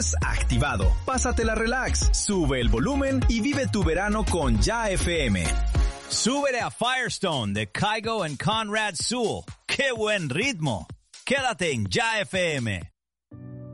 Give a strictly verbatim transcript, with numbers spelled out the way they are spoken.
activado. Pásatela relax, sube el volumen y vive tu verano con Ya F M. Súbele a Firestone de Kygo and Conrad Sewell. ¡Qué buen ritmo! Quédate en Ya F M.